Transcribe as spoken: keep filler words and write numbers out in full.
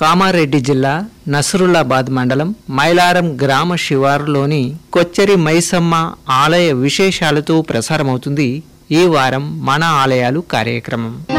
కామారెడ్డి జిల్లా నసరుల్లాబాద్ మండలం మైలారం గ్రామ శివారులోని కొచ్చెరి మైసమ్మ ఆలయ విశేషాలతో ప్రసారమవుతుంది ఈ వారం మన ఆలయాలు కార్యక్రమం.